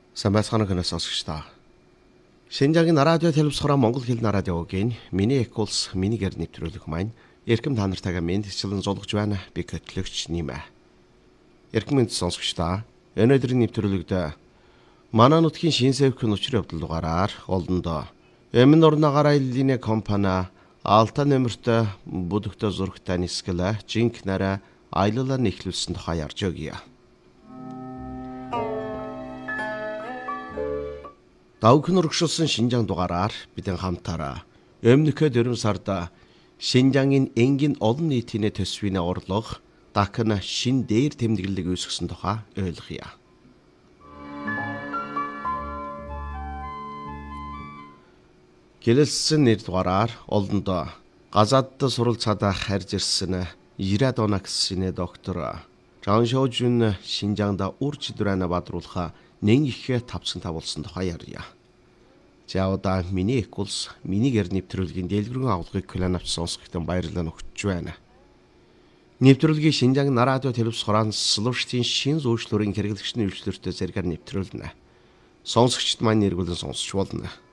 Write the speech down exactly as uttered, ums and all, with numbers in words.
Самбайцгааны хөнөөс сонсогчдоо. Шинжаагийн радио телевизхороо Монгол хэлний радиогийн миний экулс миний гэр нэвтрүүлэг маань эрхэм та нартайгаа мэдчилэн зулгаж байна. Би хөтлөгч Нимэ. Эрхэм мэнд сонсогчдоо. Өнөөдрийн нэвтрүүлэгт манай нутгийн шин сэвхэн учрын явдал дугаараар олондоо Эмэн орногоор аяллаа компани Алта нэмэрт бүдэгтээ зургтай нисгэлэ жинк нараа аяллаа нэхлүүлсэн тухай ярьж өгье. Давхин урагшилсан Шинжаан дугаараар бидэн хамтаараа өмнөхөө дөрвөн сард Шинжаангийн энгийн олон нийтийн төсвийн орлого дахин шин дээр тэмдэглэлийг үүсгэсэн тухай ойлгоё. Гэлэлсэн нэр дугаараар олондоо газаадд суралцаад харж ирсэн Ирад онагсны доктор Жан Шожун Шинжаанда үр чидрэнэ бадруулах нэн их тавцсан тавуулсан тухай ярья. За одоо миний экулс миний гэр нэвтрүүлгийн дэлгэрэн авлагыг клан авч сонсохтой баярлалаа өгч байна. Нэвтрүүлгийн Шинжаан радио телевиз хураан слуштын шин зөвшлөрийн хэрэглэгчний үйлчлэлтэй зэрэгээр нэвтрүүлнэ. Сонсогчд маань нэргүүлэн сонсч болно.